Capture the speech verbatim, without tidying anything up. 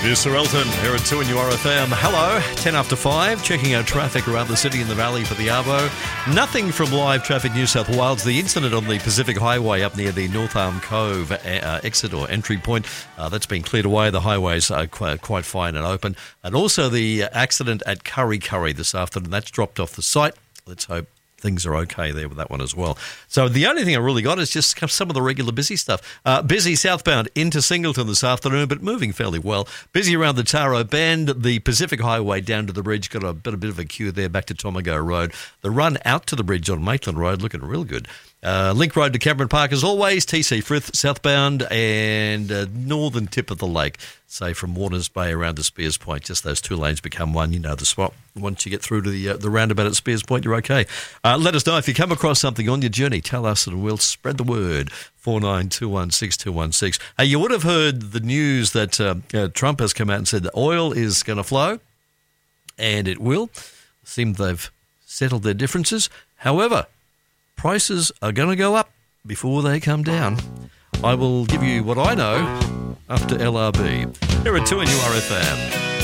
is Sir Elton here at two and U R F M. Hello, ten after five, checking out traffic around the city and the valley for the Arvo. Nothing from Live Traffic New South Wales. The incident on the Pacific Highway up near the North Arm Cove uh, exit or entry point, uh, that's been cleared away. The highways are quite, quite fine and open. And also the accident at Curry Curry this afternoon, that's dropped off the site. Let's hope things are okay there with that one as well. So the only thing I really got is just some of the regular busy stuff. Uh, busy southbound into Singleton this afternoon, but moving fairly well. Busy around the Taro Bend, the Pacific Highway down to the bridge, got a bit, a bit of a queue there back to Tomago Road. The run out to the bridge on Maitland Road looking real good. Uh, Link Road to Cameron Park as always, T C Frith southbound and uh, northern tip of the lake, say from Warners Bay around to Spears Point. Just those two lanes become one, you know the spot. Once you get through to the uh, the roundabout at Spears Point, you're okay. Uh, let us know if you come across something on your journey. Tell us and we'll spread the word. four nine two one six two one six. Hey, you would have heard the news that uh, uh, Trump has come out and said that oil is going to flow, and it will. Seems they've settled their differences. However, prices are going to go up before they come down. I will give you what I know after L R B. Here at two and U R F M.